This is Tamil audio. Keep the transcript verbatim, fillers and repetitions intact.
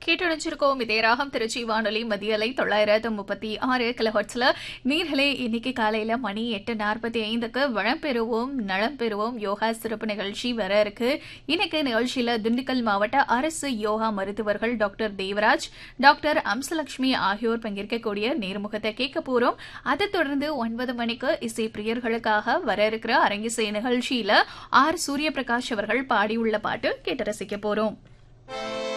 கேட்டணிச்சிருக்கோம் இதே ராகம் திருச்சி வானொலி மதியலை தொள்ளாயிரத்து முப்பத்தி ஆறு கிலோஹெர்ட்ஸ்ல நீர்களே இன்னைக்கு காலையில மணி எட்டு நாற்பத்தி ஐந்துக்கு வளம் பெறுவோம் நலம் பெறுவோம் யோகா சிறப்பு நிகழ்ச்சி வர இருக்கு. இன்னைக்கு நிகழ்ச்சியில திண்டுக்கல் மாவட்ட அரசு யோகா மருத்துவர்கள் டாக்டர் தேவராஜ், டாக்டர் அம்சலட்சுமி ஆகியோர் பங்கேற்கக்கூடிய நேர்முகத்தை கேட்க போறோம். அதை தொடர்ந்து ஒன்பது மணிக்கு இசை பிரியர்களுக்காக வர இருக்கிற அரங்கிசை நிகழ்ச்சியில ஆர் சூரிய பிரகாஷ் அவர்கள் பாடியுள்ள பாட்டு கேட்டு ரசிக்க போறோம்.